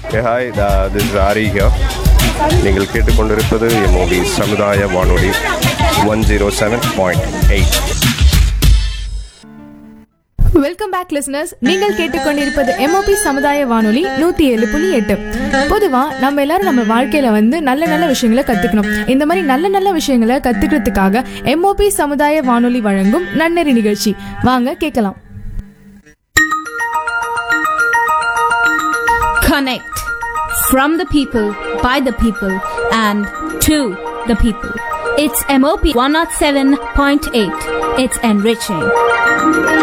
Hi, this is Ari here. நீங்கள் கேட்டுக்கொண்டிருப்பது MOB சமுதாய வானொலி 107.8. Welcome back listeners. நீங்கள் கேட்டுக்கொண்டிருப்பது MOB சமுதாய வானொலி 107.8. பொதுவா நம்ம எல்லாரும் நம்ம வாழ்க்கையில நல்ல நல்ல விஷயங்களை கத்துக்கணும். இந்த மாதிரி நல்ல நல்ல விஷயங்களை கத்துக்கிறதுக்காக MOB சமுதாய வானொலி வழங்கும் நன்னெறி நிகழ்ச்சி வாங்க கேட்கலாம். Connect from the people, by the people, and to the people. It's MOB 107.8. It's enriching.